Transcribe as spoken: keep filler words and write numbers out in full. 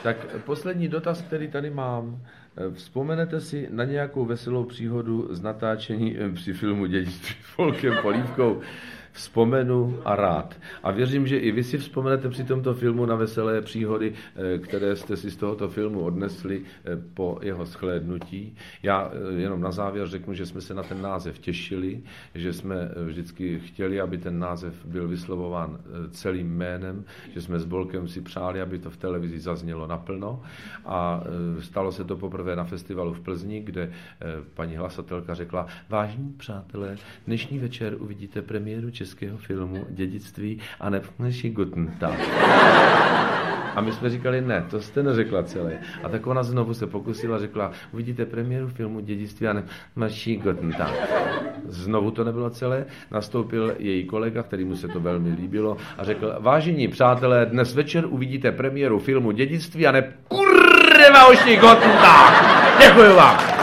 Tak poslední dotaz, který tady mám. Vzpomenete si na nějakou veselou příhodu z natáčení při filmu Dědictví s Volkem Polívkou? Vzpomenu a rád. A věřím, že i vy si vzpomenete při tomto filmu na veselé příhody, které jste si z tohoto filmu odnesli po jeho shlédnutí. Já jenom na závěr řeknu, že jsme se na ten název těšili, že jsme vždycky chtěli, aby ten název byl vyslovován celým jménem, že jsme s Bolkem si přáli, aby to v televizi zaznělo naplno. A stalo se to poprvé na festivalu v Plzni, kde paní hlasatelka řekla: vážení přátelé, dnešní večer uvidíte premiéru českého filmu Dědictví a nepneši Guten Tag. A my jsme říkali, ne, to jste neřekla celé. A tak ona znovu se pokusila, řekla: uvidíte premiéru filmu Dědictví a nepneši Guten Tag. Znovu to nebylo celé, nastoupil její kolega, kterému se to velmi líbilo a řekl: vážení přátelé, dnes večer uvidíte premiéru filmu Dědictví a ne kurva ošni Guten Tag. Děkuji vám.